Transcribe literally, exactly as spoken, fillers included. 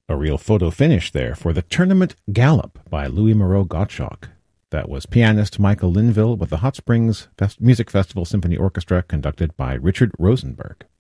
A real photo finish there for the Tournament Gallop by Louis Moreau Gottschalk. That was pianist Michael Linville with the Hot Springs Fest- Music Festival Symphony Orchestra conducted by Richard Rosenberg.